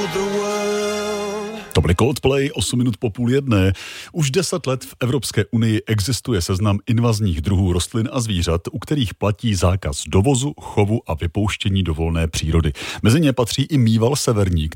To byly Coldplay, 8 minut po 12:30. Už 10 let v Evropské unii existuje seznam invazních druhů rostlin a zvířat, u kterých platí zákaz dovozu, chovu a vypouštění do volné přírody. Mezi ně patří i mýval severní,